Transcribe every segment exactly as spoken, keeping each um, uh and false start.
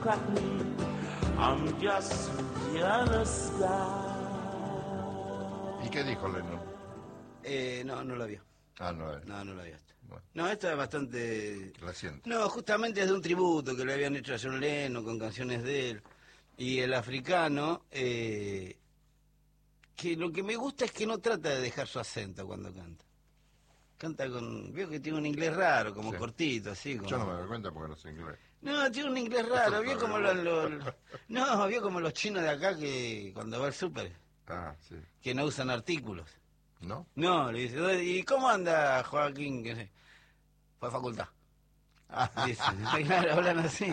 crack me. I'm just a jealous guy. ¿Y qué dijo Lennon? Eh, no, no lo vio. Ah, no es. No, no lo había. Bueno. No, esto es bastante... Reciente. No, justamente es de un tributo que le habían hecho a John Lennon con canciones de él. Y el africano, eh, que lo que me gusta es que no trata de dejar su acento cuando canta. Canta con... Veo que tiene un inglés raro, como Sí. cortito, así. Como... Yo no me doy cuenta porque no sé inglés. No, tiene un inglés raro. Vio como los, los... No, vio como los chinos de acá que cuando va al súper, Ah, sí. que no usan artículos. ¿No? No, le dice, ¿y cómo anda Joaquín? Que sé, fue a facultad. Dice, claro, hablan así.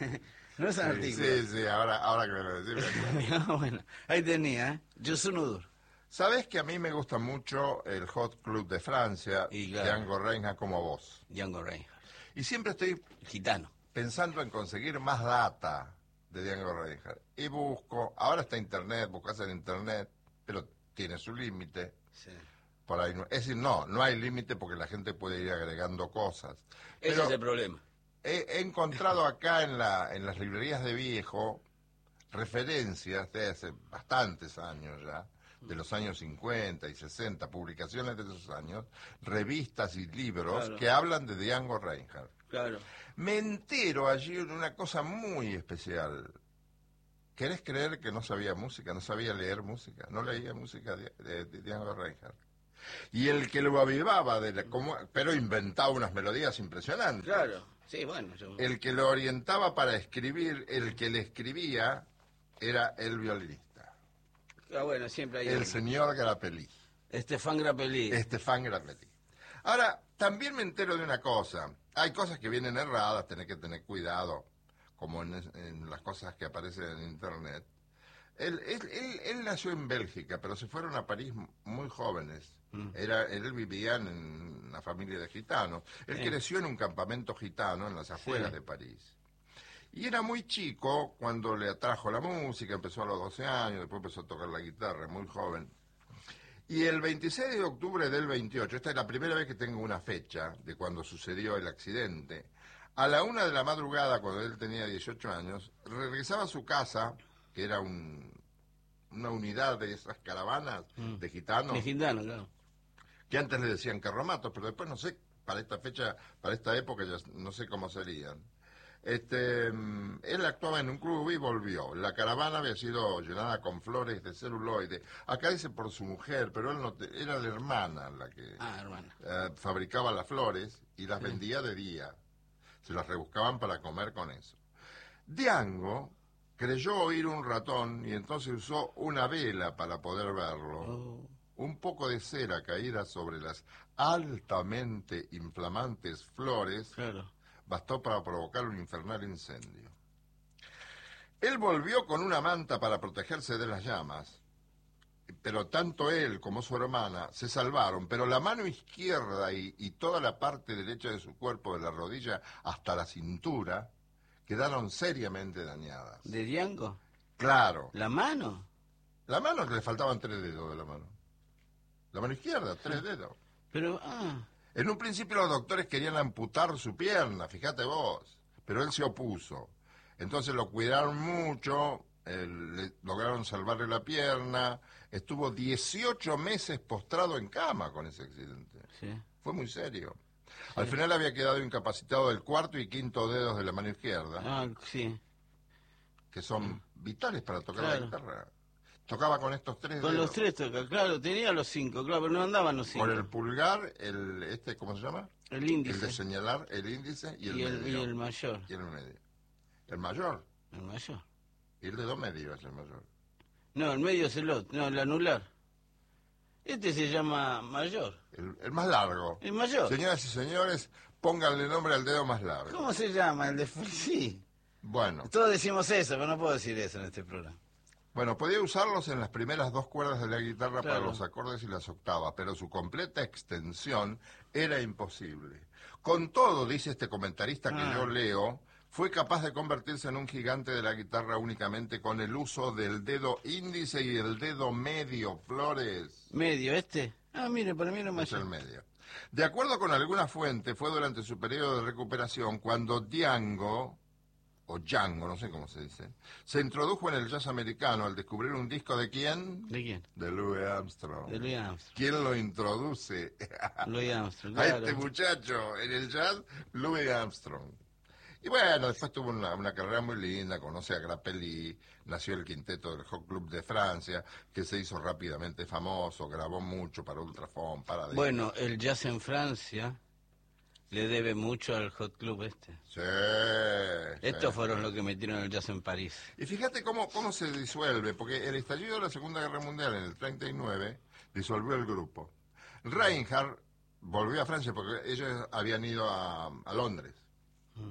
No usan Sí, artículos. sí, sí, ahora, ahora que me lo decís. me acuerdo. No, bueno, ahí tenía, ¿eh? Yosunudur. Sabés que a mí me gusta mucho el Hot Club de Francia, Y claro. Django Reinhardt como vos. Django Reinhardt. Y siempre estoy El gitano. pensando en conseguir más data de Django Reinhardt. Y busco, ahora está internet, buscas en internet, pero tiene su límite. Sí. Por ahí no, es decir, no, no hay límite porque la gente puede ir agregando cosas. Ese Pero es el problema. he, he encontrado acá en, la, en las librerías de viejo referencias de hace bastantes años ya, de los años cincuenta y sesenta, publicaciones de esos años, revistas y libros Claro. que hablan de Django Reinhardt. Claro. Me entero allí de una cosa muy especial. ¿Querés creer que no sabía música? No sabía leer música. No leía música de, de, de Django Reinhardt. Y el que lo avivaba, de la, como, pero inventaba unas melodías impresionantes. Claro. Sí, bueno. Yo... El que lo orientaba para escribir, el que le escribía, era el violinista. Ah, bueno, siempre hay... El un- señor Grappelli. Estefan Grappelli. Estefan Grappelli. Ahora, también me entero de una cosa. Hay cosas que vienen erradas, tenés que tener cuidado, como en, en las cosas que aparecen en internet. Él, él, él, él nació en Bélgica, pero se fueron a París muy jóvenes. Mm. Era, él vivía en una familia de gitanos. Él Sí. creció en un campamento gitano en las afueras Sí. de París. Y era muy chico cuando le atrajo la música, empezó a los doce años, después empezó a tocar la guitarra, muy joven. Y el veintiséis de octubre del veintiocho, esta es la primera vez que tengo una fecha de cuando sucedió el accidente, a la una de la madrugada, cuando él tenía dieciocho años, regresaba a su casa, que era un, una unidad de esas caravanas Mm. de gitanos, De gitano, claro. que antes le decían carromatos, pero después no sé, para esta fecha, para esta época ya no sé cómo serían. Este, mm, él actuaba en un club y volvió. La caravana había sido llenada con flores de celuloide. Acá dice por su mujer, pero él no te- era la hermana la que Ah, hermano. eh, fabricaba las flores y las vendía de día. Se las rebuscaban para comer con eso. Django creyó oír un ratón y entonces usó una vela para poder verlo. Oh. Un poco de cera caída sobre las altamente inflamantes flores Claro. bastó para provocar un infernal incendio. Él volvió con una manta para protegerse de las llamas, pero tanto él como su hermana se salvaron, pero la mano izquierda y, y toda la parte derecha de su cuerpo, de la rodilla hasta la cintura, quedaron seriamente dañadas. ¿De Django? Claro, ¿La mano? la mano le faltaban tres dedos de la mano. La mano izquierda, tres dedos. Pero, ah, En un principio los doctores querían amputar su pierna, fíjate vos, pero él se opuso. Entonces lo cuidaron mucho, eh, le lograron salvarle la pierna, estuvo dieciocho meses postrado en cama con ese accidente. sí. Fue muy serio. Al final había quedado incapacitado del cuarto y quinto dedos de la mano izquierda, Ah, sí. que son vitales para tocar Claro. la guitarra. Tocaba con estos tres Con dedos. los tres toca, claro, tenía los cinco, claro, pero no andaban los cinco. Con el pulgar, el este, ¿cómo se llama? El El de índice. señalar, el índice y el y, el, y medio. el mayor. Y el medio. El mayor. El mayor. Y el dedo medio es el mayor. No, el medio es el otro, no, el anular. Este se llama mayor. El, el más largo. El mayor. Señoras y señores, pónganle nombre al dedo más largo. ¿Cómo se llama? El de... Sí. Bueno, Todos decimos eso, pero no puedo decir eso en este programa. bueno, podía usarlos en las primeras dos cuerdas de la guitarra para Claro. los acordes y las octavas, pero su completa extensión era imposible. Con todo, dice este comentarista que Ah. yo leo, fue capaz de convertirse en un gigante de la guitarra únicamente con el uso del dedo índice y el dedo medio, Flores. ¿Medio este? Ah, mire, para mí era Es el mayor. medio. De acuerdo con alguna fuente, fue durante su periodo de recuperación cuando Django o Django, no sé cómo se dice, se introdujo en el jazz americano al descubrir un disco de quién? ¿De quién? De Louis Armstrong. De Louis Armstrong. ¿Quién lo introduce? Louis Armstrong, A claro. este muchacho en el jazz, Louis Armstrong. Y bueno, después tuvo una, una carrera muy linda, conoce a Grappelli, nació el quinteto del Hot Club de Francia, que se hizo rápidamente famoso, grabó mucho para Ultrafon, para... Bueno, el jazz en Francia le debe mucho al Hot Club este. Sí. Estos sí. fueron los que metieron el jazz en París. Y fíjate cómo, cómo se disuelve, porque el estallido de la Segunda Guerra Mundial en el treinta y nueve disolvió el grupo. Reinhardt volvió a Francia porque ellos habían ido a, a Londres. Mm.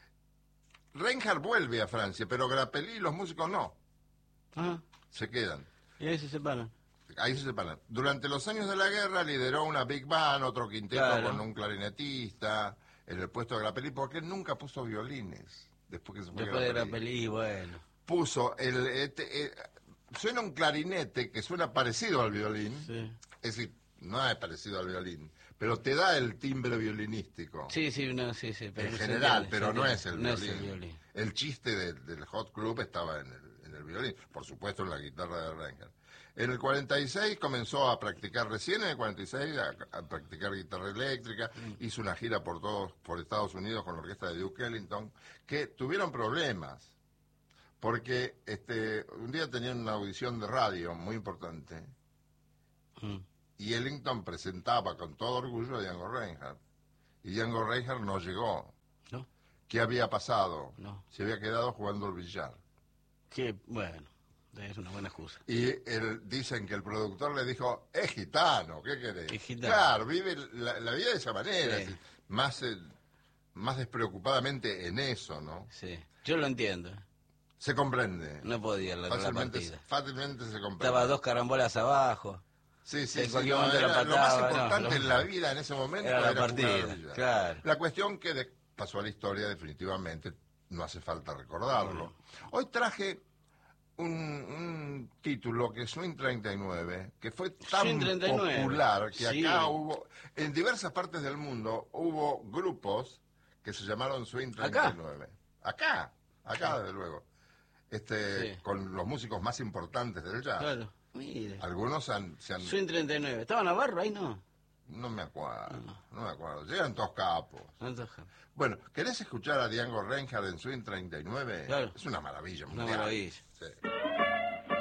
Reinhardt vuelve a Francia, pero Grappelli y los músicos no, Ah, se quedan. y ahí se separan. Ahí se separan. Durante los años de la guerra lideró una big band, otro quinteto Claro. con un clarinetista en el puesto de Grappelli, porque él nunca puso violines. Después que se fue Después de Grappelli. Grappelli, bueno. Puso el... Este, eh, suena un clarinete que suena parecido al violín. Sí, Es decir, no es parecido al violín, pero te da el timbre violinístico. sí, sí, no, sí, sí. Pero En se general, entiende, pero se no entiende. es el No violín. es el violín. El chiste de- del Hot Club estaba en el, en el violín, por supuesto en la guitarra de Reinhardt. En el cuarenta y seis comenzó a practicar, recién en el cuarenta y seis, a, a practicar guitarra eléctrica, Mm. hizo una gira por todos, por Estados Unidos con la orquesta de Duke Ellington, que tuvieron problemas, porque este, un día tenían una audición de radio muy importante, Mm. y Ellington presentaba con todo orgullo a Django Reinhardt, y Django Reinhardt no llegó. ¿No? ¿Qué había pasado? No. Se había quedado jugando al billar. Que, bueno, es una buena excusa. Y él, dicen que el productor le dijo, es gitano, ¿qué querés? Es gitano. Claro, vive la, la vida de esa manera, Sí. así, más, eh, más despreocupadamente en eso, ¿no? Sí, yo lo entiendo. Se comprende. No podía la, la fácilmente, partida. fácilmente se comprende. Estaba dos carambolas abajo. Sí, sí, en sí, cualquier no, momento era la lo más patada, no, importante lo- en la vida en ese momento era la jugar partida, al billar. claro. La cuestión que de- pasó a la historia definitivamente, no hace falta recordarlo. Hoy traje un, un título que es Swing treinta y nueve, que fue tan Swing treinta y nueve, popular que sí. acá hubo, en diversas partes del mundo, hubo grupos que se llamaron Swing treinta y nueve. Acá, acá desde luego. Este, Sí. con los músicos más importantes del jazz. Claro, mire. Algunos han, se han... Swing treinta y nueve. ¿Estaba Navarro ahí, no? No me acuerdo, no me acuerdo. Llegan todos capos. Entonces, Bueno, ¿querés escuchar a Django Reinhardt en Swing treinta y nueve? Claro. Es una maravilla Una mundial. maravilla. Sí.